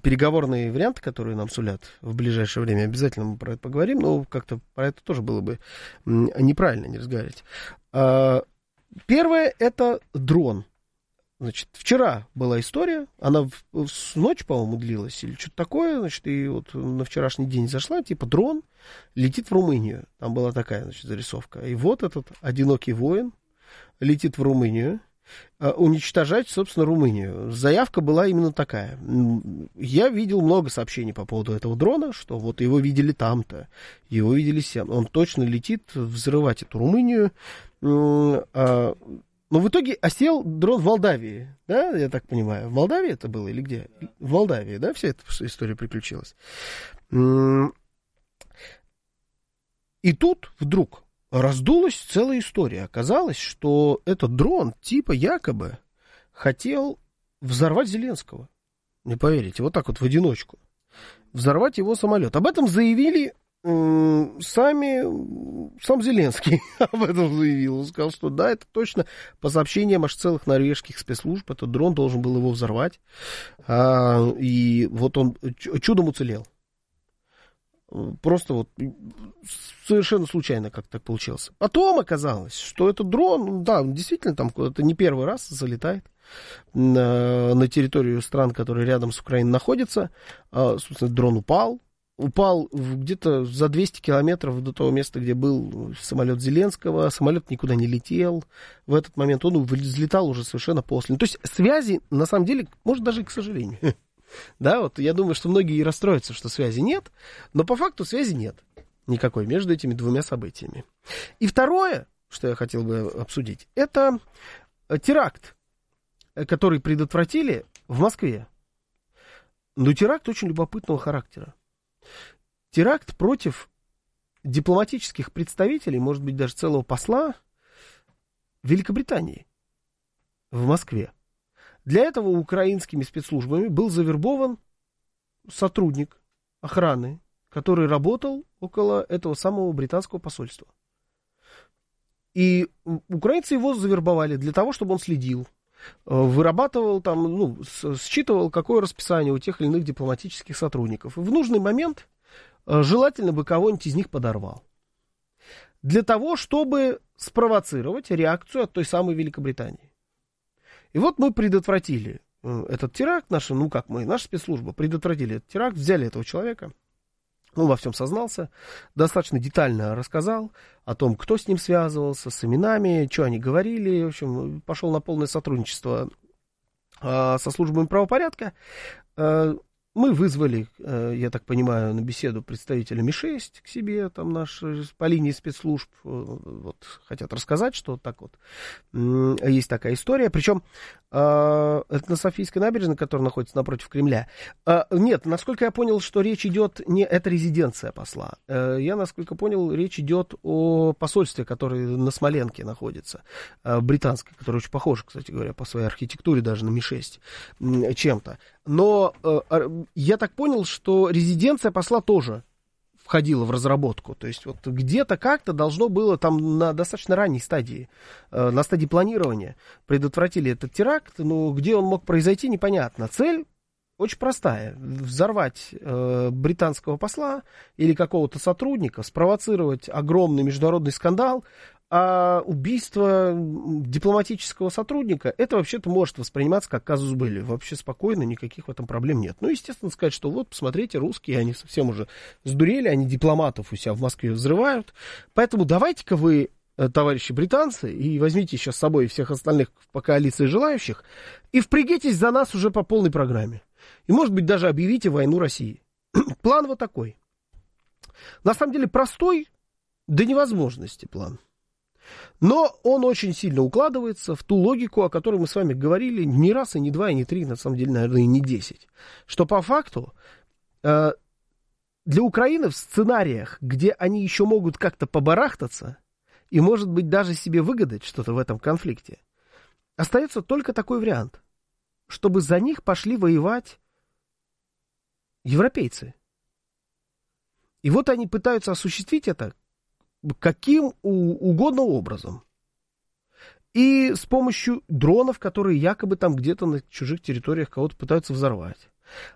переговорные варианты, которые нам сулят в ближайшее время, обязательно мы про это поговорим, но как-то про это тоже было бы неправильно не разговаривать. Первое — это дрон. Значит, вчера была история, она ночь, по-моему, длилась, или что-то такое, значит, и вот на вчерашний день зашла, типа дрон летит в Румынию. Там была такая, значит, зарисовка. И вот этот одинокий воин летит в Румынию, уничтожать, собственно, Румынию. Заявка была именно такая. Я видел много сообщений по поводу этого дрона, что вот его видели там-то, его видели сям. Он точно летит взрывать эту Румынию. Но в итоге осел дрон в Молдавии, да, я так понимаю. В Молдавии это было или где? В Молдавии, да, вся эта история приключилась. И тут вдруг раздулась целая история. Оказалось, что этот дрон типа якобы хотел взорвать Зеленского. Не поверите, вот так вот в одиночку. Взорвать его самолет. Об этом заявили сам Зеленский об этом заявил. Он сказал, что да, это точно по сообщениям аж целых норвежских спецслужб. Этот дрон должен был его взорвать. И вот он чудом уцелел. Просто вот совершенно случайно как так получилось. Потом оказалось, что этот дрон, да, действительно там куда-то не первый раз залетает на территорию стран, которые рядом с Украиной находятся. Собственно, дрон упал где-то за 200 километров до того места, где был самолет Зеленского. Самолет никуда не летел в этот момент. Он взлетал уже совершенно после. То есть связи, на самом деле, может, даже и к сожалению. Да, вот я думаю, что многие и расстроятся, что связи нет. Но по факту связи нет никакой между этими двумя событиями. И второе, что я хотел бы обсудить, это теракт, который предотвратили в Москве. Но теракт очень любопытного характера. Теракт против дипломатических представителей, может быть, даже целого посла Великобритании в Москве. Для этого украинскими спецслужбами был завербован сотрудник охраны, который работал около этого самого британского посольства. И украинцы его завербовали для того, чтобы он следил, вырабатывал там, считывал, какое расписание у тех или иных дипломатических сотрудников. И в нужный момент желательно бы кого-нибудь из них подорвал. Для того, чтобы спровоцировать реакцию от той самой Великобритании. И вот мы предотвратили этот теракт, наша спецслужба предотвратили этот теракт, взяли этого человека, он во всем сознался, достаточно детально рассказал о том, кто с ним связывался, с именами, что они говорили, в общем, пошел на полное сотрудничество со службами правопорядка. Мы вызвали, я так понимаю, на беседу представителя МИ-6 к себе, там наш по линии спецслужб, вот, хотят рассказать, что так вот есть такая история. Причем это на Софийской набережной, которая находится напротив Кремля. Нет, насколько я понял, что речь идет не это резиденция посла. Я, насколько понял, речь идет о посольстве, которое на Смоленке находится, британское, которое очень похоже, кстати говоря, по своей архитектуре даже на Ми-6 чем-то. Но я так понял, что резиденция посла тоже входила в разработку. То есть вот где-то как-то должно было там на достаточно ранней стадии, на стадии планирования предотвратили этот теракт, но где он мог произойти, непонятно. Цель очень простая. Взорвать британского посла или какого-то сотрудника, спровоцировать огромный международный скандал. А убийство дипломатического сотрудника, это вообще-то может восприниматься как казус белли. Вообще спокойно, никаких в этом проблем нет. Ну, естественно, сказать, что вот, посмотрите, русские, они совсем уже сдурели, они дипломатов у себя в Москве взрывают. Поэтому давайте-ка вы, товарищи британцы, и возьмите сейчас с собой всех остальных по коалиции желающих, и впрягитесь за нас уже по полной программе. И, может быть, даже объявите войну России. План вот такой. На самом деле простой до невозможности план. Но он очень сильно укладывается в ту логику, о которой мы с вами говорили не раз, и не два, и не три, на самом деле, наверное, и не 10. Что по факту для Украины в сценариях, где они еще могут как-то побарахтаться и, может быть, даже себе выгадать что-то в этом конфликте, остается только такой вариант, чтобы за них пошли воевать европейцы. И вот они пытаются осуществить это каким угодно образом. И с помощью дронов, которые якобы там где-то на чужих территориях кого-то пытаются взорвать.